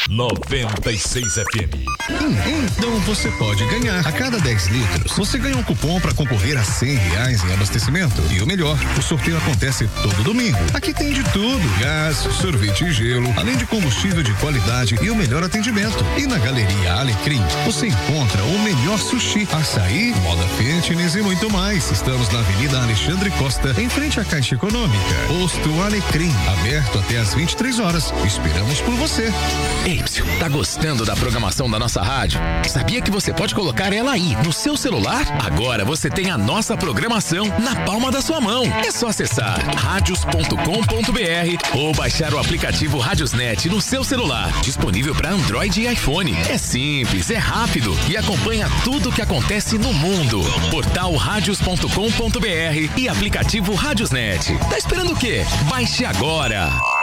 96 FM. Então você pode ganhar. A cada 10 litros, você ganha um cupom para concorrer a R$100 em abastecimento. E o melhor, o sorteio acontece todo domingo. Aqui tem de tudo: gás, sorvete e gelo, além de combustível de qualidade e o melhor atendimento. E na Galeria Alecrim, você encontra o melhor sushi, açaí, moda fitness e muito mais. Estamos na Avenida Alexandre Costa, em frente à Caixa Econômica. Posto Alecrim, aberto até às 23 horas. Esperamos por você. Ei, tá gostando da programação da nossa rádio? Sabia que você pode colocar ela aí, no seu celular? Agora você tem a nossa programação na palma da sua mão. É só acessar radios.com.br ou baixar o aplicativo Radiosnet no seu celular. Disponível para Android e iPhone. É simples, é rápido e acompanha tudo o que acontece no mundo. Portal radios.com.br e aplicativo Radiosnet. Tá esperando o quê? Baixe agora.